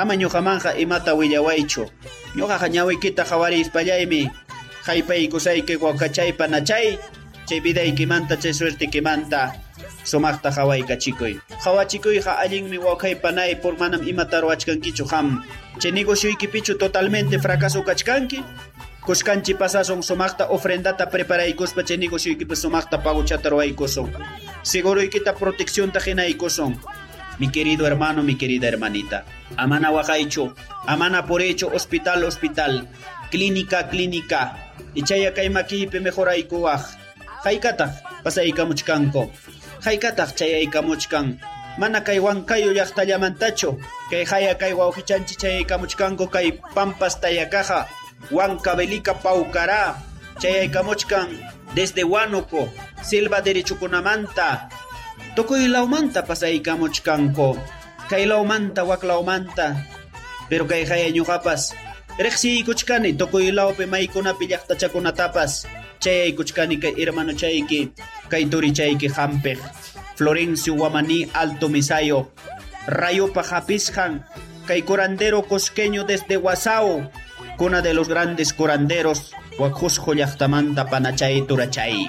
ama ñuqamanqa imata willawaychu. Ñuqaqa ñawiykita qhawarispallaimi haypaykusayki wawqachaypa nachay, chay vidaykimanta chay suertikimanta sumaqta hawaykachikuy. Hawachikuyqa allinmi wawqaypanay por manam imata ruwachkankichu qam. Chay negocyuykipichu totalmente fracaso kachkanki. Kushkanchi pasason sumaqta ofrendata preparaykuspa chay negocyuykipi sumaqta paguchata ruwaykusun. Seguruykita proteccionta hinaykusun. Mi querido hermano, mi querida hermanita. Amana waqaychu, amana por hecho, hospital, hospital, clínica, clínica. Ichaya kay makipi mejoraykuwaq. Haykataq pasaykamuchkanko. Haykataq chayaykamuchkan. Mana kay Huancayo llaqtallamantachu. Kay haya kay wawqichanchi chayaykamuchkanko kay Pampas Tayakaja. Huancavelica Paucará. Chayaykamuchkan desde Huánuco, Selva Derechukunamanta. Tokoy laumanta pasaykamuchkanko. Kay laumanta waklaumanta. Pero kay haya ñuqapas reqsiykuchkani tokoy laupi maykunapi llaqtachakunatapas. Chayaykuchkani kay hermano chayki, kay turichayki Hampeq, Florencio Guamaní Alto Misayo, Rayopa Japisjan, kay curandero cosqueño desde Guasao, cuna de los grandes curanderos, Huacusco Llaqtamanta Panachay Turachay.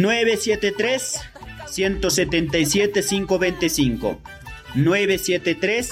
973 177 525 973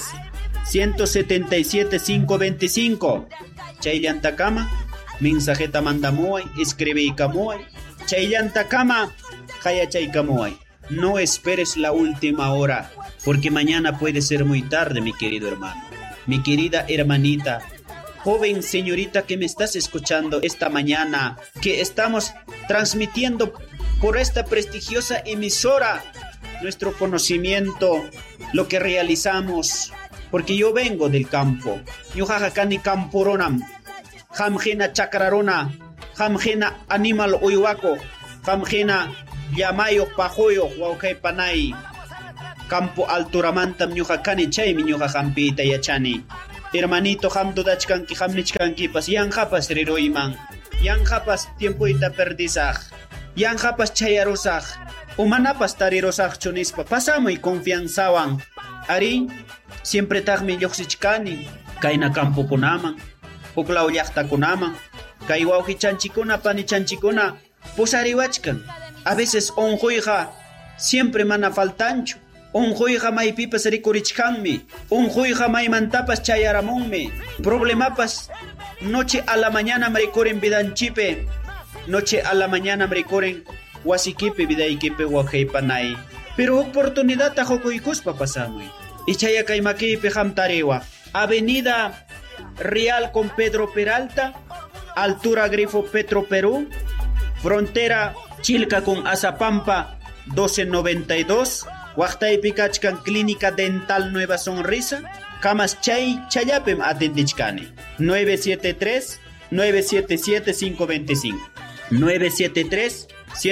177 525. Chayllantakama mensajeta mandamuay, escribiykamuay. Chayllantakama hayachaykamuay. No esperes la última hora, porque mañana puede ser muy tarde, mi querido hermano, mi querida hermanita, joven señorita que me estás escuchando esta mañana, que estamos transmitiendo por esta prestigiosa emisora nuestro conocimiento, lo que realizamos, porque yo vengo del campo. Ñuqaqa camporonam, hamjena chakrarona, hamjena animal uywako, hamjena llamayo pajoyo wawqaypanay. Campo altoramantam ñuqakani chaymi ñuqa hampita yachani. Hermanito ham dudachkanki hamnichkankipas yanqapas riruyman, yanqapas tiempoyta perdisaq, yanqapas chayarusaq, umanapas tarirusaqchu nispa pasamuy confianzawan. Ari siempre taqmi lluqsichkani kayna campokunaman, puklaw llaqtakunaman, kay wawqichanchikuna panichanchikuna pusariwachkan. A veces unquyqa siempre mana faltanchu. Unquyqa maypipas rikurichkanmi. Unquyqa maymantapas chayaramunmi. Problemapas noche a la mañana rikurin vidanchipe. Noche a la mañana rikurin wasikipi vidaykipi waqaypanay. Pero oportunidad hukuykuspa pasamuy. Ichaya kay makipi hamtariwa. Avenida Real con Pedro Peralta, altura Grifo Petro Perú, frontera Chilca con Azapampa 1292, Huaqtaypi kachkan Clínica Dental Nueva Sonrisa, Camas Chay Chayapem atendichkani. 973 977 525 973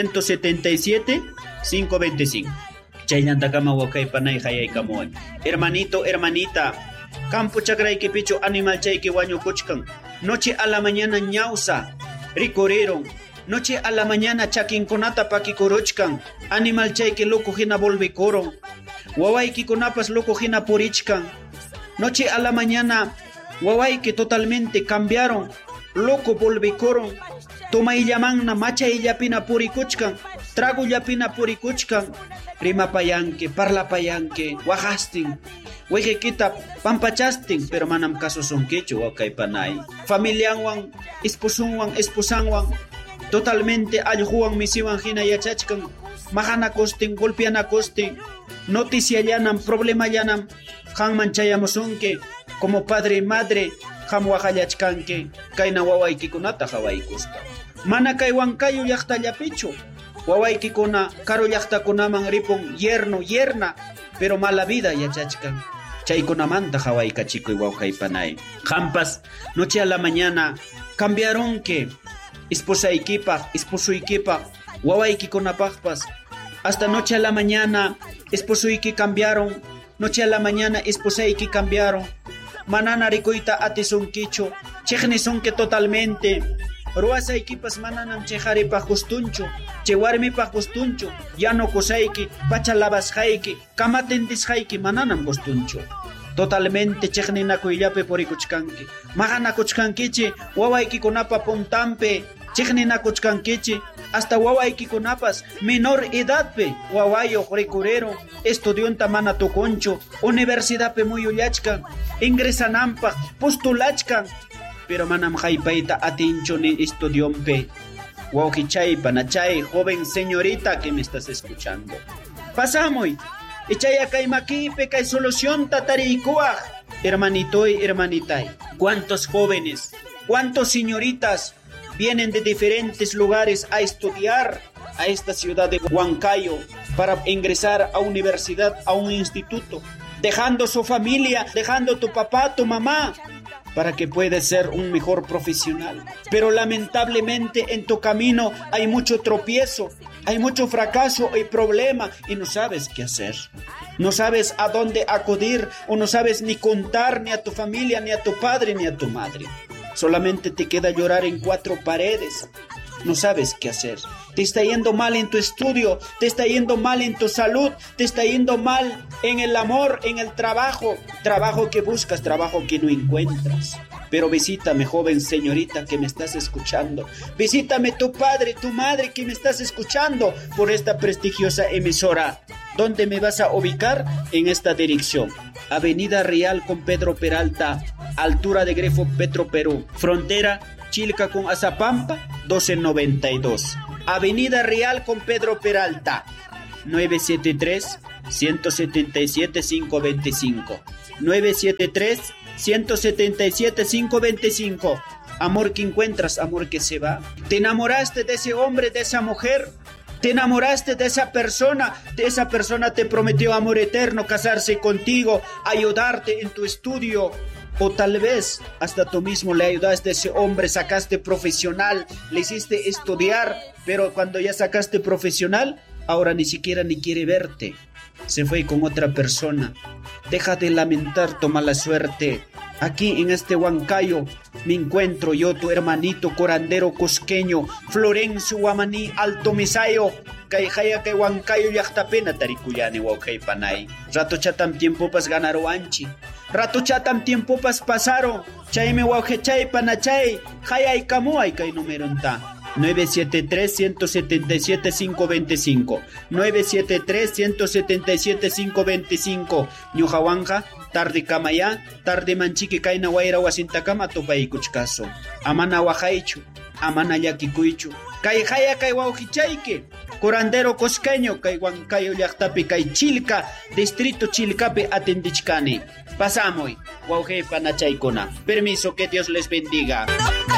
177 525. Chayllantakama waqaypanay hayaykamuwan. Hermanito, hermanita, campo chakraykipichu animal chayki wañukuchkan. Noche a la mañana ñawsa ricorieron. Noche a la mañana chakinkunata pakikuruchkan. Animal chayki loco hina volvikoron. Wawayki kunapas loco hina purichkan. Noche a la mañana wawayki totalmente cambiaron. Loco volvikoron. Tomayllamanna machayllapina purikuchkan. Tragullapina purikuchkan. Rimapayanki, parlapayanki, wajastin. Wejekita pampachastin, pero manam caso sonkechu waqaypanay. Familianwan, esposunwan, esposanwan, totalmente allhuwan misiwan hina yachachkan. Mahana costin, golpeana costin, noticia llanam, problema llanam, hanman chayamusunke, como padre y madre, ham waqallachkanke, kayna wawaykikunata hawaykuspa. Mana kay Huancayo llaqtallapichu. Wawaykikuna karo llaqtakunaman ripun yerno, yerna, pero mala vida yachachkan. Chaykunamanta hawaykachikuy wawqaypanay. Hampas, noche a la mañana, cambiaron que esposaykipaq, esposuykipaq, wawaykikunapaqpas. Hasta noche a la mañana, esposuyki cambiaron, noche a la mañana, esposayki cambiaron. Manana rikuyta atisunkichu, chejnisonke totalmente. Ruwasaykipas mananam chejaripaq gustunchu, chewarmipaq gustunchu, llano kusayki, pacha lavasqayki, kamatentisqayki mananam gustunchu. totalmente chiqninakullapi purikuchkanki. Maqanakuchkankichi wawaykikunapa puntanpi chiqninakuchkankichi, hasta wawaykikunapas menor edadpi wawayuq rikurero estudianta mana tukunchu, universidadpi muyullachkan, ingresananpaq postulachkan, pero manam haypayta atinchu ni estudiompi. Wawqichay, panachay, joven señorita que me estás escuchando. Pasamoy, echaya kay makipi kay solución tatarikuaj. Hermanito y hermanitay, ¿cuántos jóvenes, cuántos señoritas vienen de diferentes lugares a estudiar a esta ciudad de Huancayo para ingresar a universidad, a un instituto, dejando su familia, dejando tu papá, tu mamá, para que puedas ser un mejor profesional? Pero lamentablemente en tu camino hay mucho tropiezo, hay mucho fracaso y problema y no sabes qué hacer. No sabes a dónde acudir o no sabes ni contar ni a tu familia, ni a tu padre, ni a tu madre. Solamente te queda llorar en cuatro paredes. No sabes qué hacer. Te está yendo mal en tu estudio, te está yendo mal en tu salud, te está yendo mal en el amor, en el trabajo. Trabajo que buscas, trabajo que no encuentras. Pero visítame, joven señorita que me estás escuchando. Visítame, tu padre, tu madre que me estás escuchando por esta prestigiosa emisora. ¿Dónde me vas a ubicar? En esta dirección. Avenida Real con Pedro Peralta, altura de Grefo Petro Perú, frontera Chilca con Azapampa, 1292. Avenida Real con Pedro Peralta, 973-177-525. 973-177-525. Amor que encuentras, amor que se va. ¿Te enamoraste de ese hombre, de esa mujer? ¿Te enamoraste de esa persona? De esa persona te prometió amor eterno, casarse contigo, ayudarte en tu estudio. O tal vez hasta tú mismo le ayudaste a ese hombre, sacaste profesional, le hiciste estudiar, pero cuando ya sacaste profesional, ahora ni siquiera ni quiere verte. Se fue con otra persona. Deja de lamentar tu mala suerte. Aquí en este Huancayo me encuentro yo, tu hermanito curandero cusqueño, Florencio Guamaní Alto Misayo. Kay haya kay Huancayo llaqtapina tarikuyani wawqay panay. Rato chatam tiempo pas ganaro anchi. Rato chatam tiempo pas pasaro. Chayme wawqichay panachay. Hayay kamuay kay numeronta. 973-177-525. 973-177-525. Ñuqawanqa tarde kamaya, tarde manchiki kayna wayra wasintakama tupaykuchkaso. Amana waqaychu, amana llakikuychu. Kay haya kay wawqichayki, curandero cosqueño kay Huancayo llaqtapi kay Chilca, distrito Chilcapi atendichkani. Pasamoy, wawqay panachaykuna. Permiso, que Dios les bendiga.